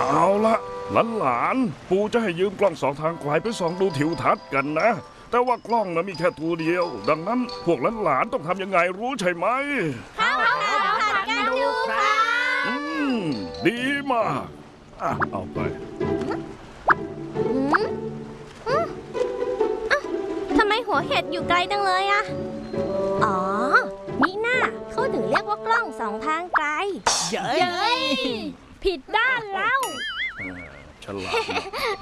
เอาละหลานปู่จะให้ยืมกล้อง2 ทางไกลไปส่องดูทิวทัศน์กันนะแต่ว่ากล้องนะมีแค่ตัวเดียวดังนั้นพวกหลานต้องทำยังไงรู้ใช่ไหมเขาผัดกันดูครับดีมากเอาไปทำไมหัวเห็ดอยู่ไกลจังเลยอะอ๋อมิน่าเขาถึงเรียกว่ากล้อง2 ทางไกลเย้ยผิดด้านแล้วฉลาด